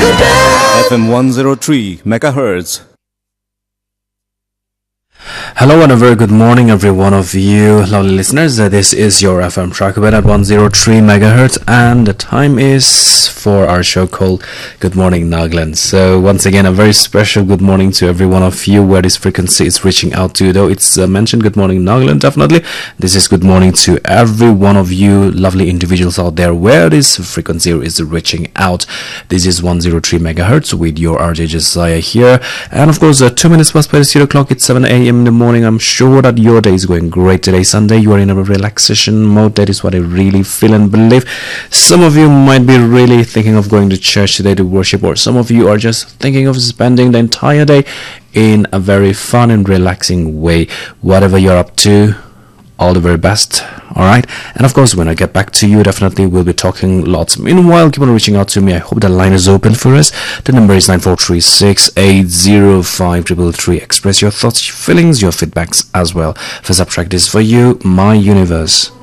FM 103 megahertz. Hello and a very good morning every one of you lovely listeners. This is your FM Trackbed at 103 megahertz, and the time is for our show called Good Morning Nagaland. So once again, a very special good morning to every one of you where this frequency is reaching out to. Though it's mentioned Good Morning Nagaland, definitely this is good morning to every one of you lovely individuals out there where this frequency is reaching out. This is 103 megahertz with your RJ Josiah here, and of course 2 minutes past by the 0 o'clock. It's 7 a.m. in the morning. I'm sure that your day is going great today. Sunday, you are in a relaxation mode. That is what I really feel and believe. Some of you might be really thinking of going to church today to worship, or some of you are just thinking of spending the entire day in a very fun and relaxing way. Whatever you're up to, all the very best. Alright, and of course when I get back to you, definitely we'll be talking lots. Meanwhile, keep on reaching out to me. I hope the line is open for us. The number is 9436805333. Express your thoughts, your feelings, your feedbacks as well. First up track, this for you, My Universe.